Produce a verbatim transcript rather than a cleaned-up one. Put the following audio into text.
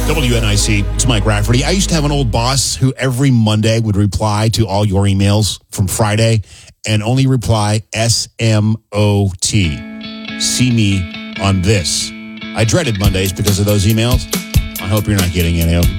W N I C, it's Mike Rafferty. I used to have an old boss who every Monday would reply to all your emails from Friday and only reply S M O T. See me on this. I dreaded Mondays because of those emails. I hope you're not getting any of them.